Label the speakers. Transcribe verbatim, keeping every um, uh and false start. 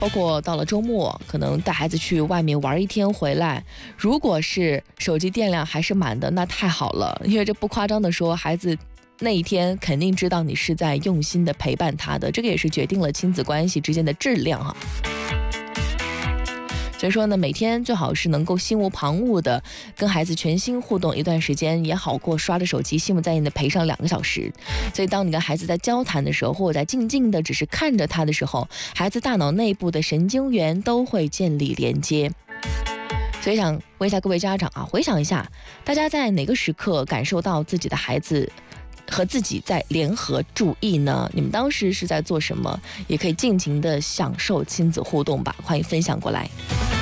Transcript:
Speaker 1: 包括到了周末，可能带孩子去外面玩一天回来，如果是手机电量还是满的，那太好了，因为这不夸张的说，孩子那一天肯定知道你是在用心的陪伴他的，这个也是决定了亲子关系之间的质量哈。所以说呢，每天最好是能够心无旁骛的跟孩子全心互动一段时间，也好过刷着手机心不在焉的陪上两个小时。所以当你跟孩子在交谈的时候，或者在静静的只是看着他的时候，孩子大脑内部的神经元都会建立连接。所以想问一下各位家长啊，回想一下，大家在哪个时刻感受到自己的孩子和自己在联合注意呢？你们当时是在做什么？也可以尽情的享受亲子互动吧，欢迎分享过来。